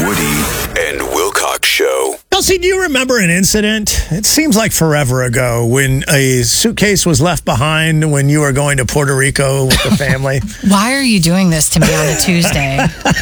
Woody and Wilcox Show. Chelsea, do you remember an incident? It seems like forever ago when a suitcase was left behind when you were going to Puerto Rico with the family. Why are you doing this to me on a Tuesday?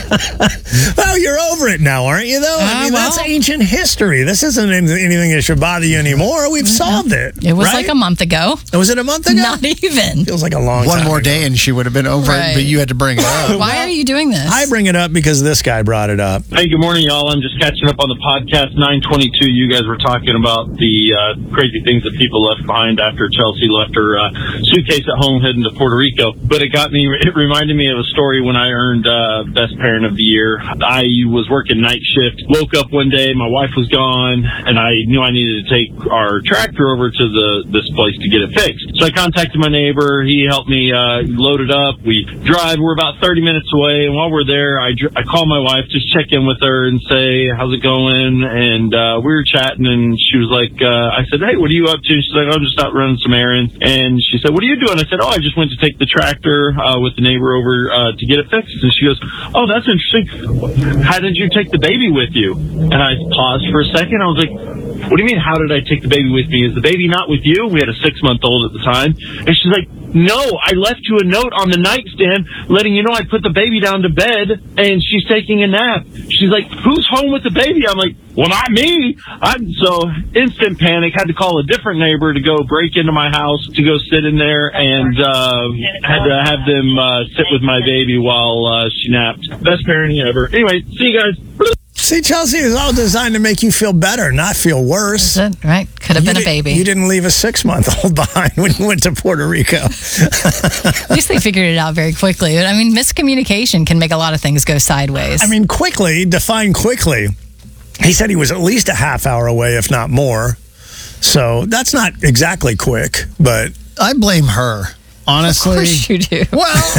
Well, you're over it now, aren't you, though? That's ancient history. This isn't anything that should bother you anymore. We've solved it. It was like a month ago. Was it a month ago? Not even. Feels like a long time. One more day and she would have been over it, but you had to bring it up. Why are you doing this? I bring it up because this guy brought it up. Hey, good morning, y'all. I'm just catching up on the podcast 922. You guys were talking about the crazy things that people left behind after Chelsea left her suitcase at home heading to Puerto Rico. But it reminded me of a story when I earned Best Parent of the Year. I was working night shift, woke up one day, my wife was gone, and I knew I needed to take our tractor over to this place to get it fixed. So I contacted my neighbor. He helped me load it up. We drive. We're about 30 minutes away, and while we're there, I call my wife, just check in with her and say, how's it going? And we were chatting, and she was like, I said, hey, what are you up to? She's like, I'm just out running some errands. And she said, what are you doing? I said, I just went to take the tractor with the neighbor over to get it fixed. And she goes, oh, that's interesting. How did you take the baby with you? And I paused for a second. I was like, what do you mean, how did I take the baby with me? Is the baby not with you? We had a 6-month-old at the time. And she's like, no, I left you a note on the nightstand letting you know I put the baby down to bed and she's taking a nap. She's like, who's home with the baby? I'm like, well, not me. So instant panic, had to call a different neighbor to go break into my house to go sit in there and had to have them sit with my baby while she napped. Best parenting ever. Anyway, see you guys. See, Chelsea, is all designed to make you feel better, not feel worse. Right? Could have been a baby. You didn't leave a 6-month-old behind when you went to Puerto Rico. At least they figured it out very quickly. I mean, miscommunication can make a lot of things go sideways. I mean, quickly, define quickly. He said he was at least a half hour away, if not more. So that's not exactly quick, but I blame her. Honestly, of course you do. Well,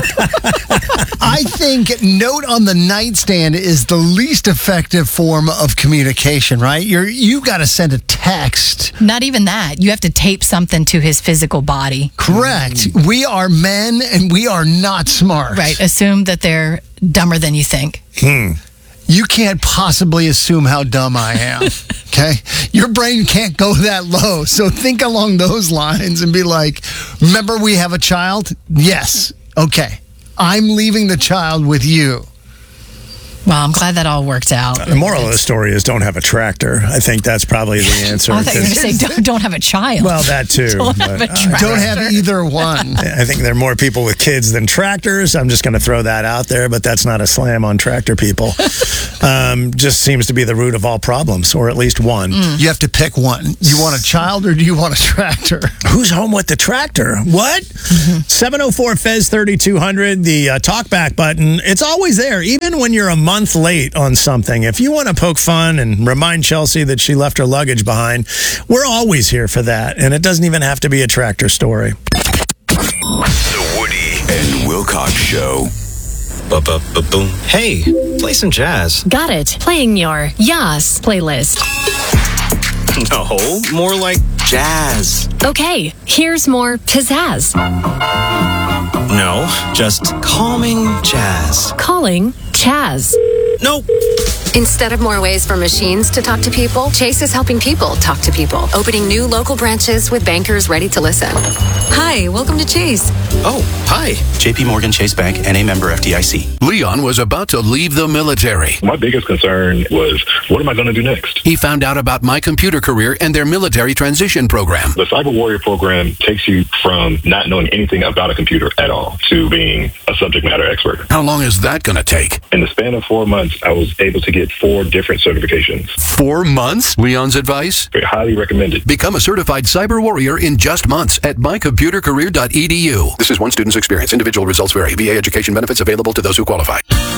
I think note on the nightstand is the least effective form of communication, right? You got to send a text. Not even that. You have to tape something to his physical body. Correct. We are men and we are not smart. Right. Assume that they're dumber than you think. You can't possibly assume how dumb I am, okay? Your brain can't go that low. So think along those lines and be like, remember we have a child? Yes. Okay. I'm leaving the child with you. Well, I'm glad that all worked out. The moral of the story is don't have a tractor. I think that's probably the answer. I thought you were going to say don't have a child. Well, that too. Don't have a tractor. Don't have either one. I think there are more people with kids than tractors. I'm just going to throw that out there, but that's not a slam on tractor people. Just seems to be the root of all problems, or at least one. You have to pick one. You want a child or do you want a tractor? Who's home with the tractor? What? 704-FEZ-3200, the talkback button. It's always there, even when you're a month late on something. If you want to poke fun and remind Chelsea that she left her luggage behind, we're always here for that. And it doesn't even have to be a tractor story. The Woody and Wilcox Show. Boom. Hey, play some jazz. Got it. Playing your Yas playlist. No, more like jazz. Okay, here's more pizzazz. No, just calming jazz. Calling Chaz. Nope. Instead of more ways for machines to talk to people, Chase is helping people talk to people, opening new local branches with bankers ready to listen. Hi, welcome to Chase. Oh, hi. JP Morgan Chase Bank, NA member FDIC. Leon was about to leave the military. My biggest concern was, what am I going to do next? He found out about My Computer Career and their military transition program. The Cyber Warrior program takes you from not knowing anything about a computer at all to being a subject matter expert. How long is that going to take? In the span of 4 months, I was able to get 4 different certifications. 4 months? Leon's advice? Very highly recommended. Become a certified cyber warrior in just months at mycomputercareer.edu. This is one student's experience. Individual results vary. VA education benefits available to those who qualify.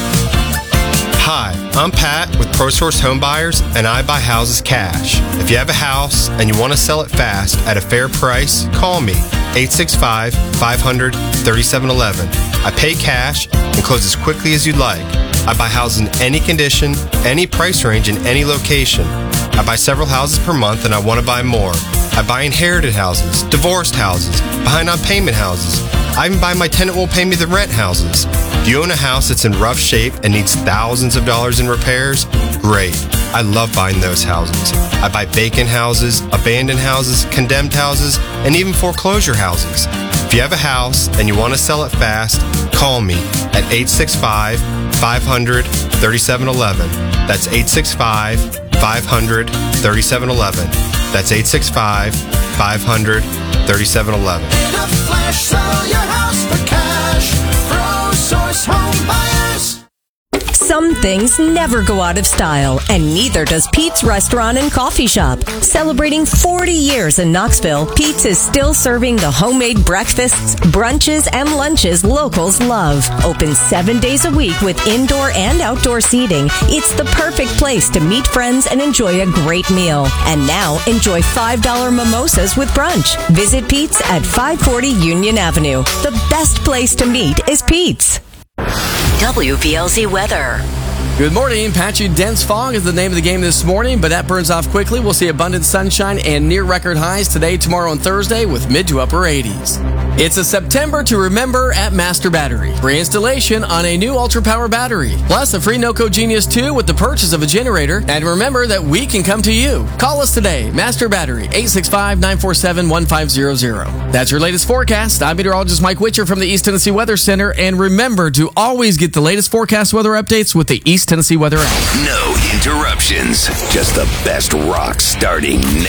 Hi, I'm Pat with ProSource Home Buyers, and I buy houses cash. If you have a house and you want to sell it fast at a fair price, call me, 865-500-3711. I pay cash and close as quickly as you'd like. I buy houses in any condition, any price range, in any location. I buy several houses per month and I want to buy more. I buy inherited houses, divorced houses, behind on payment houses. I even buy my tenant will pay me the rent houses. Do you own a house that's in rough shape and needs thousands of dollars in repairs? Great. I love buying those houses. I buy vacant houses, abandoned houses, condemned houses, and even foreclosure houses. If you have a house and you want to sell it fast, call me at 865-500-3711. That's 865-500-3711. That's 865-500-3711. In a flash, sell your house for cash. ProSource Home Buyers. Some things never go out of style, and neither does Pete's Restaurant and Coffee Shop. Celebrating 40 years in Knoxville, Pete's is still serving the homemade breakfasts, brunches, and lunches locals love. Open 7 days a week with indoor and outdoor seating. It's the perfect place to meet friends and enjoy a great meal. And now, enjoy $5 mimosas with brunch. Visit Pete's at 540 Union Avenue. The best place to meet is Pete's. WVLZ weather. Good morning. Patchy dense fog is the name of the game this morning, but that burns off quickly. We'll see abundant sunshine and near record highs today, tomorrow, and Thursday with mid to upper 80s. It's a September to remember at Master Battery. Free installation on a new Ultra Power battery. Plus a free NOCO Genius 2 with the purchase of a generator. And remember that we can come to you. Call us today. Master Battery, 865-947-1500. That's your latest forecast. I'm meteorologist Mike Witcher from the East Tennessee Weather Center. And remember to always get the latest forecast weather updates with the East Tennessee Weather app. No interruptions. Just the best rock starting now.